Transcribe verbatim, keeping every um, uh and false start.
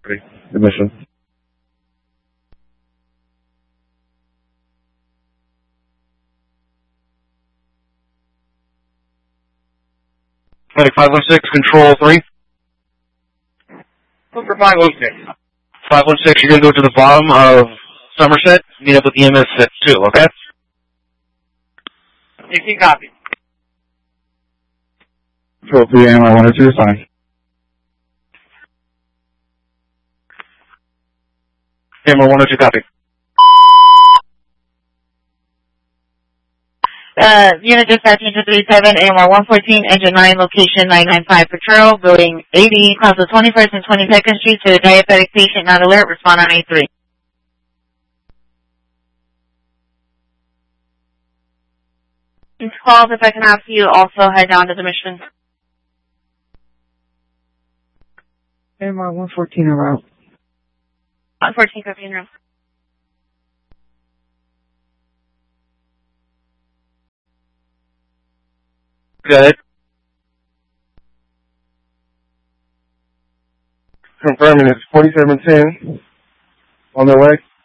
Admission. Medic five one six, control three. Look for five one six. five one six, you're going to go to the bottom of Somerset, meet up with E M S at two, okay? You can copy. Control three, A M R one oh two, fine. A M R one oh two, copy. Uh, unit dispatch engine three seven, A M R one fourteen, engine nine, location nine nine five Patrol, building eighty, cross the twenty-first and twenty-second Street to a diabetic patient not alert, respond on A three. Calls, if I can ask you, also head down to the mission. A M R one fourteen around. one fourteen, copy in room. Got it. Confirming it's forty-seven ten. On their way.